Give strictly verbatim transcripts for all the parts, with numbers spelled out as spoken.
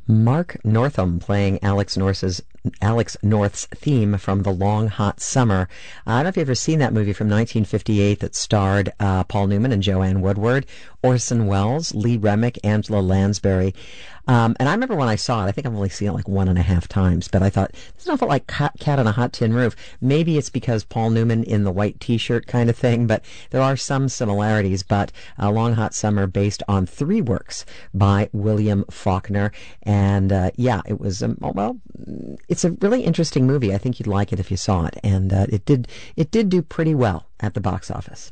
Mark Northam playing Alex North's Alex North's theme from The Long Hot Summer. I don't know if you've ever seen that movie from nineteen fifty-eight that starred uh, Paul Newman and Joanne Woodward, Orson Welles, Lee Remick, Angela Lansbury. Um, and I remember when I saw it, I think I've only seen it like one and a half times, but I thought, this is awful like Cat, Cat on a Hot Tin Roof. Maybe it's because Paul Newman in the white t-shirt kind of thing, but there are some similarities. But uh, Long Hot Summer based on three works by William Faulkner. And uh, yeah, it was, um, well, it's a really interesting movie. I think you'd like it if you saw it. And uh, it did it did do pretty well at the box office.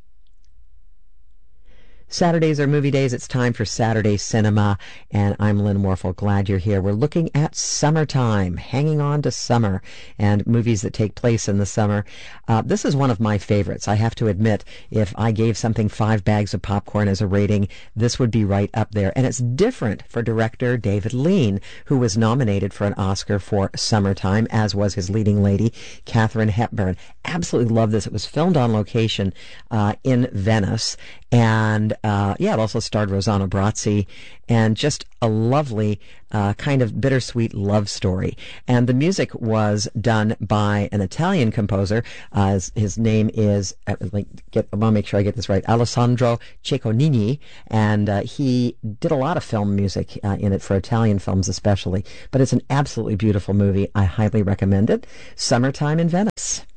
Saturdays are movie days. It's time for Saturday Cinema, and I'm Lynn Morphle. Glad you're here. We're looking at summertime, hanging on to summer, and movies that take place in the summer. Uh, this is one of my favorites. I have to admit, if I gave something five bags of popcorn as a rating, this would be right up there. And it's different for director David Lean, who was nominated for an Oscar for Summertime, as was his leading lady, Katharine Hepburn. Absolutely love this. It was filmed on location uh, in Venice, and uh, yeah, it also starred Rossano Brazzi, and just a lovely uh, kind of bittersweet love story. And the music was done by an Italian composer. Uh, his, his name is, uh, like, get, I want to make sure I get this right, Alessandro Cecconini, and uh, he did a lot of film music uh, in it for Italian films especially. But it's an absolutely beautiful movie. I highly recommend it. Summertime in Venice.